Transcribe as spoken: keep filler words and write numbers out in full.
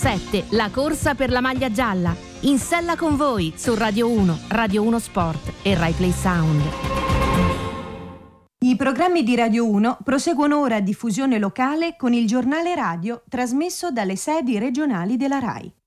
sette, la corsa per la maglia gialla. In sella con voi su Radio uno, Radio uno Sport e Rai Play Sound. I programmi di Radio uno proseguono ora a diffusione locale con il giornale radio trasmesso dalle sedi regionali della Rai.